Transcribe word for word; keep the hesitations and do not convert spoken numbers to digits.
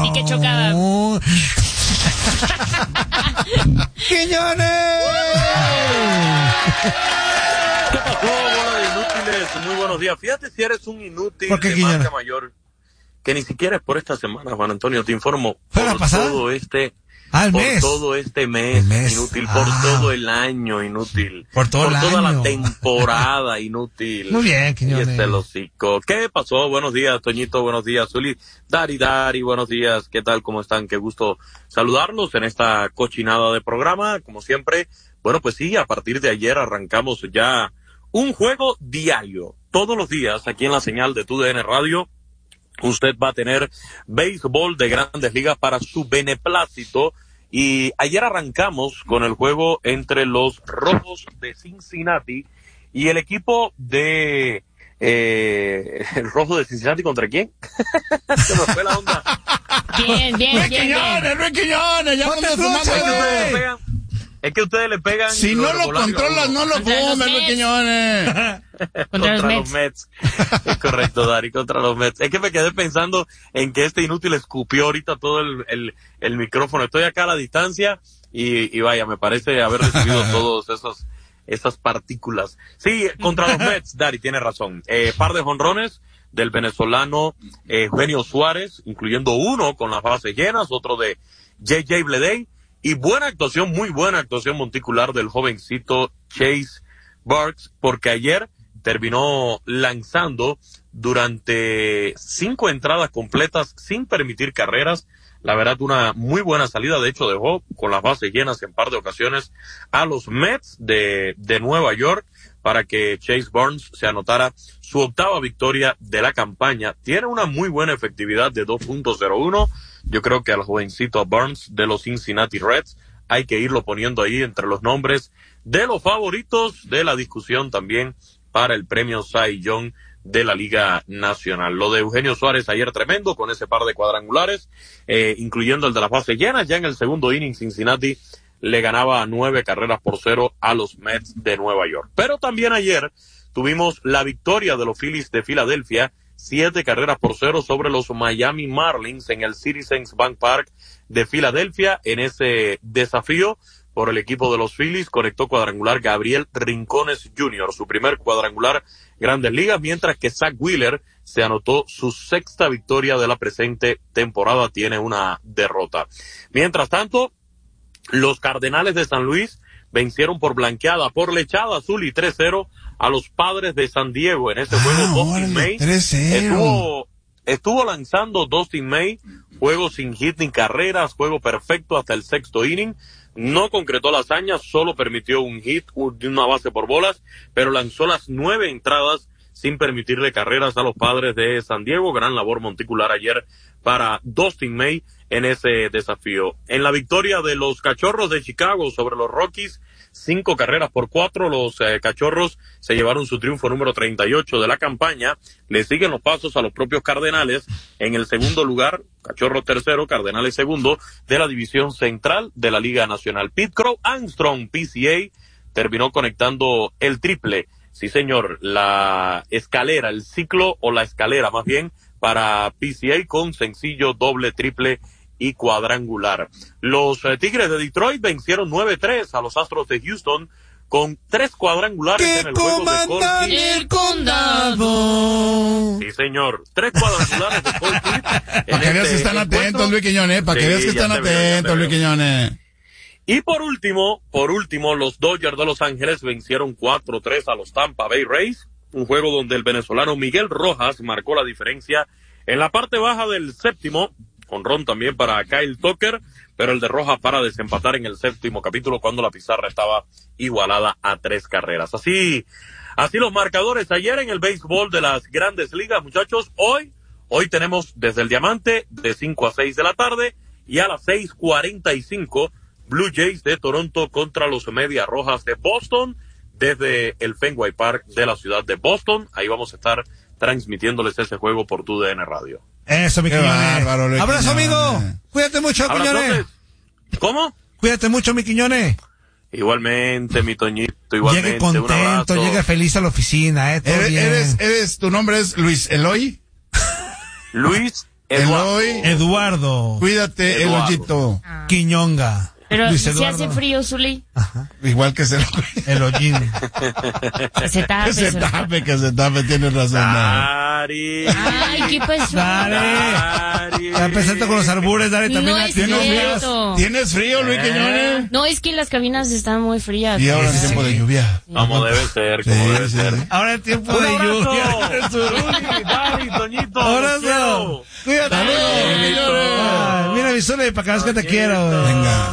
Ay, qué chocada. ¡Quiñones! ¿Qué pasó, bola de inútiles? Muy buenos días. Fíjate si eres un inútil ¿Por qué, de Quiñones? marca mayor, que ni siquiera es por esta semana, Juan Antonio. Te informo, ¿Fue la por pasada? todo este... Ah, el por mes. todo este mes, El mes. inútil, Ah. por todo el año, inútil. Por todo el toda año. la temporada, inútil. Muy bien, Y Quiñones. este el hocico. ¿Qué pasó? Buenos días, Toñito, buenos días, Zuli. Dari, Dari, buenos días. ¿Qué tal? ¿Cómo están? Qué gusto saludarlos en esta cochinada de programa. Como siempre, bueno, pues sí, a partir de ayer arrancamos ya un juego diario. Todos los días, aquí en la señal de T U D N Radio, usted va a tener béisbol de Grandes Ligas para su beneplácito. Y ayer arrancamos con el juego entre los Rojos de Cincinnati y el equipo de eh, el Rojo de Cincinnati. ¿Contra quién? Se me fue la onda. Bien, bien, Luis bien, Quiñones, bien. Luis Quiñones, ya Ponte vamos frucha, sumando Es que ustedes le dos. pegan, es que ustedes le pegan. Si no lo regular y controlas, uno. no lo Contra los comes, Luis Mets. Quiñones. Contra los Mets. Mets. Es correcto, Dari, contra los Mets. Es que me quedé pensando en que este inútil escupió ahorita todo el, el, el micrófono. Estoy acá a la distancia y, y vaya, me parece haber recibido todos esos, esas partículas. Sí, contra los Mets, Dari, tiene razón. Eh, par de jonrones del venezolano eh, Eugenio Suárez, incluyendo uno con las bases llenas, otro de J J Bleday, y buena actuación, muy buena actuación monticular del jovencito Chase Burks, porque ayer terminó lanzando durante cinco entradas completas sin permitir carreras. La verdad, una muy buena salida. De hecho, dejó con las bases llenas en par de ocasiones a los Mets de, de Nueva York para que Chase Burns se anotara su octava victoria de la campaña. Tiene una muy buena efectividad de dos punto cero uno. Yo creo que al jovencito Burns de los Cincinnati Reds hay que irlo poniendo ahí entre los nombres de los favoritos de la discusión también para el premio Cy Young de la Liga Nacional. Lo de Eugenio Suárez ayer tremendo con ese par de cuadrangulares, eh, incluyendo el de las bases llenas. Ya en el segundo inning Cincinnati le ganaba nueve carreras por cero a los Mets de Nueva York. Pero también ayer tuvimos la victoria de los Phillies de Filadelfia, siete carreras por cero sobre los Miami Marlins en el Citizens Bank Park de Filadelfia. En ese desafío por el equipo de los Phillies conectó cuadrangular Gabriel Rincones junior, su primer cuadrangular Grandes Ligas, mientras que Zach Wheeler se anotó su sexta victoria de la presente temporada. Tiene una derrota. Mientras tanto, los Cardenales de San Luis vencieron por blanqueada, por lechada azul y tres cero a los Padres de San Diego. En este Ah, juego, Dustin órale, May tres cero. estuvo, estuvo lanzando Dustin May, juego sin hit ni carreras, juego perfecto hasta el sexto inning. No concretó la hazaña, solo permitió un hit, una base por bolas, pero lanzó las nueve entradas sin permitirle carreras a los Padres de San Diego. Gran labor monticular ayer para Dustin May en ese desafío. En la victoria de los Cachorros de Chicago sobre los Rockies, cinco carreras por cuatro, los eh, Cachorros se llevaron su triunfo número treinta y ocho de la campaña. Le siguen los pasos a los propios Cardenales en el segundo lugar, Cachorros tercero, Cardenales segundo, de la división central de la Liga Nacional. Pete Crow Armstrong, P C A, terminó conectando el triple. Sí, señor, la escalera, el ciclo o la escalera más bien para P C A con sencillo, doble, triple y cuadrangular. Los eh, Tigres de Detroit vencieron nueve tres a los Astros de Houston con tres cuadrangulares en el juego de Colquitt. El condado. Sí, señor, tres cuadrangulares de Colquitt. Para que veas que están atentos, Luis Quiñones, para que Sí, veas que ya están te veo, ya te atentos, Luis veo. Quiñones. Y por último, por último, los Dodgers de Los Ángeles vencieron cuatro tres a los Tampa Bay Rays, un juego donde el venezolano Miguel Rojas marcó la diferencia en la parte baja del séptimo, jonrón también para Kyle Tucker, pero el de Rojas para desempatar en el séptimo capítulo cuando la pizarra estaba igualada a tres carreras. Así, así los marcadores ayer en el béisbol de las Grandes Ligas, muchachos. Hoy, hoy tenemos desde el Diamante de cinco a seis de la tarde y a las seis cuarenta y cinco Blue Jays de Toronto contra los Medias Rojas de Boston desde el Fenway Park de la ciudad de Boston. Ahí vamos a estar transmitiéndoles ese juego por T U D N Radio. Eso, mi Qué Quiñones. bárbaro, Luis Abrazo, Quiñones. amigo. Cuídate mucho, Quiñones. Abrazotes. ¿Cómo? Cuídate mucho, mi Quiñones. Igualmente, mi Toñito, igualmente. Llegue un contento, abrazo. llegue feliz a la oficina, eh. Todo ¿Eres, bien. eres, eres, tu nombre es Luis Eloy? Luis Eduardo. Eloy. Eduardo. Cuídate, Eduardo. Eloyito. Ah. Quiñonga. Pero Luis si Eduardo. hace frío, Zuli. Ajá. Igual que se Eloyín. Que se tape. que se Zuli. tape, que se tape, tienes razón. ¿No? Dari. Ay, ¿qué pasó? Dale. Dari. Ya empezaste con los albures, dale también. No a es ti, ¿Tienes cierto. frío? ¿Tienes frío, Luis Quiñones? No, es que las cabinas están muy frías. Y ahora en Sí. tiempo de lluvia. Como debe ser, como Sí, debe sí, ser. sí. Ahora el tiempo Un de abrazo. lluvia. Zuli, Dari, Toñito. Ahora los quiero. Cuídate. Hasta luego, Ay, Quiñones. mira, mi Zuli, para que veas que te quiero. Venga.